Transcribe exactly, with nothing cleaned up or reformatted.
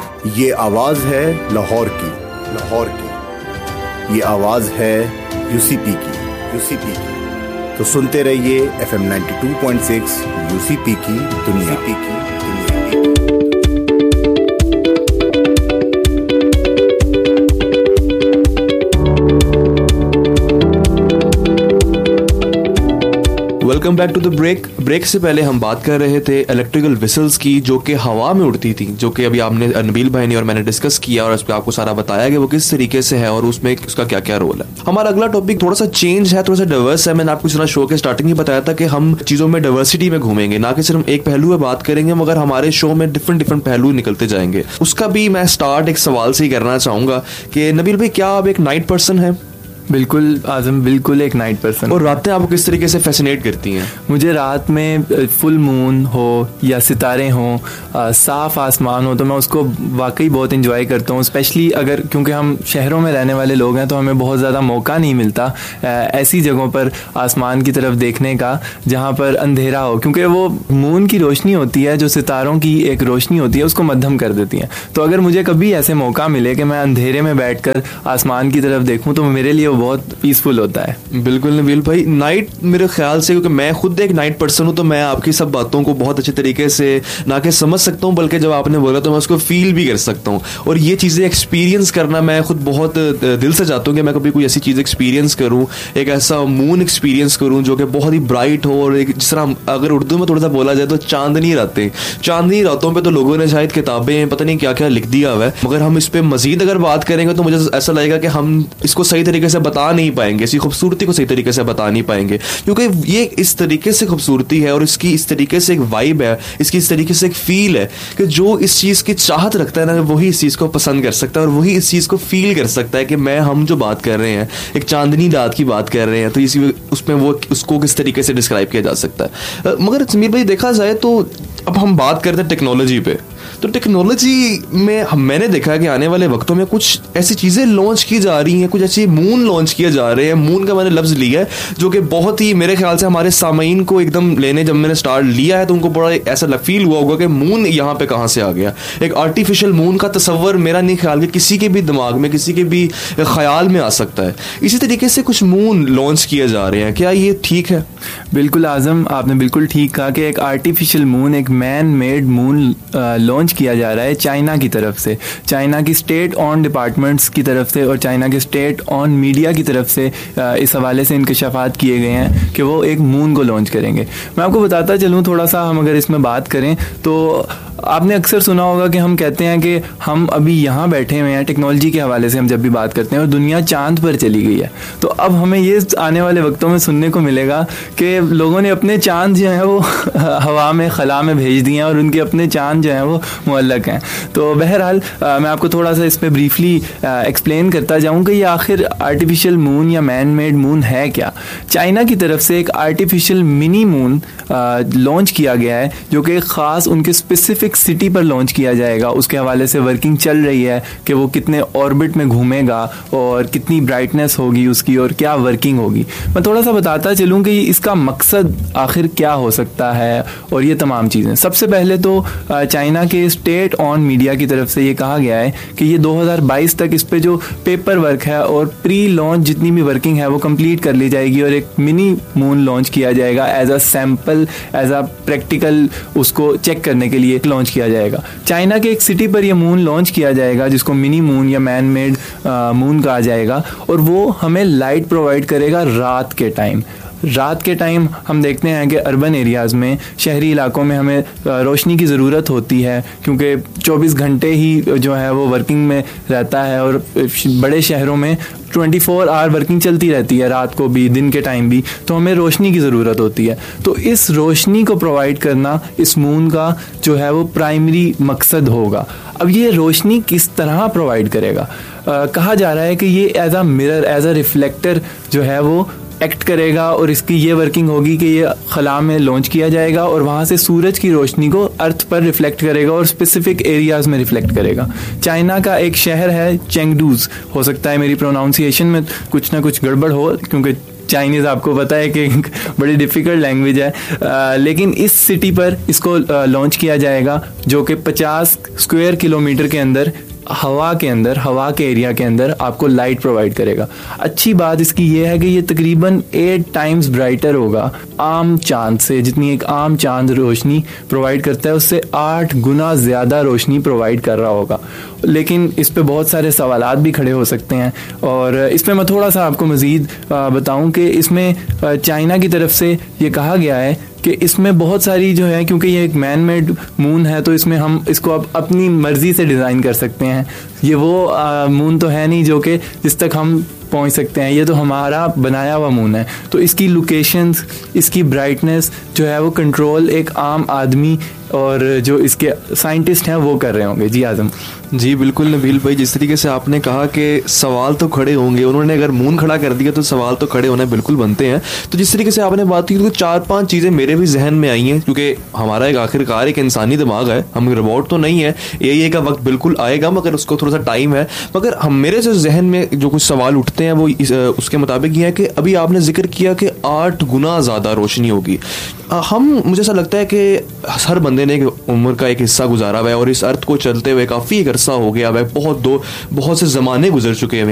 ये आवाज है लाहौर की, लाहौर की। ये आवाज है यूसीपी की, यूसीपी की। तो सुनते रहिए F M ninety two point six UCP की दुनिया की दुनिया। Welcome back to the break. Break से पहले हम बात कर रहे थे इलेक्ट्रिकल विसल्स की, जो कि हवा में उड़ती थी, जो कि अभी आपने नबील भाई ने और मैंने डिस्कस किया और उस पर आपको सारा बताया कि वो किस तरीके से है और उसमें उसका क्या क्या रोल है। हमारा अगला टॉपिक थोड़ा सा चेंज है, थोड़ा सा डाइवर्स है। मैंने आपको शो के स्टार्टिंग ही बताया था कि हम चीजों में डाइवर्सिटी में घूमेंगे, ना कि सिर्फ एक पहलू में बात करेंगे, मगर हमारे शो में डिफरेंट डिफरेंट पहलू निकलते जाएंगे। उसका भी मैं स्टार्ट एक सवाल से ही करना चाहूंगा कि नबील भाई, क्या आप एक नाइट पर्सन है? बिल्कुल आजम, बिल्कुल एक नाइट पर्सन। और रातें आपको किस तरीके से फैसिनेट करती हैं? मुझे रात में फुल मून हो या सितारे हों, साफ आसमान हो, तो मैं उसको वाकई बहुत इंजॉय करता हूँ। स्पेशली अगर, क्योंकि हम शहरों में रहने वाले लोग हैं तो हमें बहुत ज़्यादा मौका नहीं मिलता ऐसी जगहों पर आसमान की तरफ देखने का जहाँ पर अंधेरा हो, क्योंकि वो मून की रोशनी होती है जो सितारों की एक रोशनी होती है उसको मध्यम कर देती है। तो अगर मुझे कभी ऐसे मौका मिले कि मैं अंधेरे में बैठकर आसमान की तरफ देखूँ तो मेरे लिए बहुत पीसफुल होता है। बिल्कुल नबील भाई, नाइट मेरे ख्याल से, क्योंकि मैं खुद एक नाइट पर्सन हूं, तो मैं आपकी सब बातों को बहुत अच्छे तरीके से ना कि समझ सकता हूं, बल्कि जब आपने बोला तो मैं उसको फील भी कर सकता हूं। और ये चीज़ें एक्सपीरियंस करना मैं खुद बहुत दिल से चाहता हूं कि मैं कभी कोई ऐसी चीज़ एक्सपीरियंस करूं, एक ऐसा मून एक्सपीरियंस करूं जो कि बहुत ही ब्राइट हो, और एक जिस तरह अगर उर्दू में थोड़ा सा बोला जाए तो चांदनी रातें। चांदनी रातों पर तो लोगों ने शायद किताबें पता नहीं क्या क्या लिख दिया हुआ है, मगर हम इस पर मजीद अगर बात करेंगे तो मुझे ऐसा लगेगा कि हम इसको सही तरीके से बता नहीं पाएंगे, इसकी खूबसूरती को सही तरीके से बता नहीं पाएंगे, क्योंकि ये इस तरीके से खूबसूरती है और इसकी इस तरीके से एक वाइब है, इसकी इस तरीके से एक फील है कि जो इस चीज़ की चाहत रखता है ना, वही इस चीज़ को पसंद कर सकता है और वही इस चीज़ को फील कर सकता है कि मैं हम जो बात कर रहे हैं, एक चांदनी रात की बात कर रहे हैं, तो इसी उसमें वो उसको किस तरीके से डिस्क्राइब किया जा सकता है। मगर समीर भाई, देखा जाए तो अब हम बात करते हैं टेक्नोलॉजी पे, तो टेक्नोलॉजी में हम मैंने देखा है कि आने वाले वक्तों में कुछ ऐसी चीज़ें लॉन्च की जा रही हैं, कुछ ऐसी मून लॉन्च किए जा रहे हैं। मून का मैंने लफ्ज़ लिया है, जो कि बहुत ही मेरे ख्याल से हमारे सामीन को एकदम लेने, जब मैंने स्टार्ट लिया है तो उनको बड़ा ऐसा फील हुआ होगा कि मून यहाँ पे कहाँ से आ गया। एक आर्टिफिशियल मून का तस्वर मेरा नहीं ख्याल कि किसी के भी दिमाग में, किसी के भी ख्याल में आ सकता है। इसी तरीके से कुछ मून लॉन्च किए जा रहे हैं, क्या ये ठीक है? बिल्कुल आजम, आपने बिल्कुल ठीक कहा कि एक आर्टिफिशियल मून, एक मैन मेड मून लॉन्च किया जा रहा है चाइना की तरफ से, चाइना की स्टेट ऑन डिपार्टमेंट्स की तरफ से और चाइना के स्टेट ऑन मीडिया की तरफ से इस हवाले से इंकशाफात किए गए हैं कि वो एक मून को लॉन्च करेंगे। मैं आपको बताता चलूँ थोड़ा सा, हम अगर इसमें बात करें तो आपने अक्सर सुना होगा कि हम कहते हैं कि हम अभी यहाँ बैठे हुए हैं, टेक्नोलॉजी के हवाले से हम जब भी बात करते हैं, और दुनिया चांद पर चली गई है। तो अब हमें ये आने वाले वक्तों में सुनने को मिलेगा कि लोगों ने अपने चांद जो है वो हवा में, खला में भेज दिए हैं और उनके अपने चांद जो हैं वो मुअल्लक हैं। तो बहरहाल मैं आपको थोड़ा सा इस पर ब्रीफली एक्सप्लेन करता जाऊँ कि ये आखिर आर्टिफिशियल मून या मैन मेड मून है क्या। चाइना की तरफ से एक आर्टिफिशियल मिनी मून लॉन्च किया गया है, जो कि ख़ास उनके स्पेसिफिक सिटी पर लॉन्च किया जाएगा। उसके हवाले से वर्किंग चल रही है कि वो कितने ऑर्बिट में घूमेगा और कितनी ब्राइटनेस होगी उसकी और क्या वर्किंग होगी। मैं थोड़ा सा बताता चलूँ कि इसका मकसद आखिर क्या हो सकता है और ये तमाम चीज़ें। सबसे पहले तो चाइना के स्टेट ऑन मीडिया की तरफ से ये कहा गया है कि ये दो हज़ार बाईस तक इस पे जो पेपर वर्क है और प्री लॉन्च जितनी भी वर्किंग है वो कंप्लीट कर ली जाएगी और एक मिनी मून लॉन्च किया जाएगा as a sample, as a practical, उसको चेक करने के लिए लॉन्च किया जाएगा। चाइना के एक सिटी पर यह मून लॉन्च किया जाएगा जिसको मिनी मून या मैन मेड मून कहा जाएगा, और वो हमें लाइट प्रोवाइड करेगा रात के टाइम। रात के टाइम हम देखते हैं कि अर्बन एरियाज़ में, शहरी इलाकों में हमें रोशनी की ज़रूरत होती है, क्योंकि चौबीस घंटे ही जो है वो वर्किंग में रहता है, और बड़े शहरों में चौबीस आवर वर्किंग चलती रहती है, रात को भी, दिन के टाइम भी। तो हमें रोशनी की ज़रूरत होती है। तो इस रोशनी को प्रोवाइड करना इस मून का जो है वो प्राइमरी मकसद होगा। अब ये रोशनी किस तरह प्रोवाइड करेगा? आ, कहा जा रहा है कि ये as a mirror, as a reflector जो है वो एक्ट करेगा, और इसकी ये वर्किंग होगी कि ये खला में लॉन्च किया जाएगा और वहाँ से सूरज की रोशनी को अर्थ पर रिफ्लेक्ट करेगा और स्पेसिफिक एरियाज़ में रिफ्लेक्ट करेगा। चाइना का एक शहर है चेंगडूज, हो सकता है मेरी प्रोनाउंसिएशन में कुछ ना कुछ गड़बड़ हो, क्योंकि चाइनीज़ आपको पता है कि बड़ी डिफ़िकल्ट लैंग्वेज है, आ, लेकिन इस सिटी पर इसको लॉन्च किया जाएगा जो कि पचास स्क्वायर किलोमीटर के अंदर हवा के अंदर हवा के एरिया के अंदर आपको लाइट प्रोवाइड करेगा। अच्छी बात इसकी ये है कि ये तकरीबन एट टाइम्स ब्राइटर होगा आम चांद से। जितनी एक आम चांद रोशनी प्रोवाइड करता है उससे आठ गुना ज़्यादा रोशनी प्रोवाइड कर रहा होगा। लेकिन इस पे बहुत सारे सवालात भी खड़े हो सकते हैं और इस पे मैं थोड़ा सा आपको मज़ीद बताऊं कि इसमें चाइना की तरफ से ये कहा गया है कि इसमें बहुत सारी जो है, क्योंकि ये एक मैन मेड मून है तो इसमें हम इसको अब अपनी मर्जी से डिज़ाइन कर सकते हैं। ये वो आ, मून तो है नहीं जो कि जिस तक हम पहुंच सकते हैं, ये तो हमारा बनाया हुआ मून है। तो इसकी लोकेशंस, इसकी ब्राइटनेस जो है वो कंट्रोल एक आम आदमी और जो इसके साइंटिस्ट हैं वो कर रहे होंगे। जी आज़म जी बिल्कुल नबील भाई, जिस तरीके से आपने कहा कि सवाल तो खड़े होंगे, उन्होंने अगर मून खड़ा कर दिया तो सवाल तो खड़े होने बिल्कुल बनते हैं। तो जिस तरीके से आपने बात की तो चार पांच चीज़ें मेरे भी जहन में आई हैं, क्योंकि हमारा एक आखिरकार एक इंसानी दिमाग है, हम रोबोट तो नहीं है। एआई का वक्त बिल्कुल आएगा मगर उसको थोड़ा सा टाइम है। मगर हम मेरे जो जहन में जो कुछ सवाल उठते हैं वो इस, उसके मुताबिक ये है कि अभी आपने जिक्र किया कि आठ गुना ज़्यादा रोशनी होगी। हम मुझे ऐसा लगता है कि हर बंदे ने उम्र का एक हिस्सा गुजारा हुआ है और इस अर्थ को चलते हुए काफ़ी एक अरसा हो गया है, बहुत दो बहुत से ज़माने गुजर चुके हैं।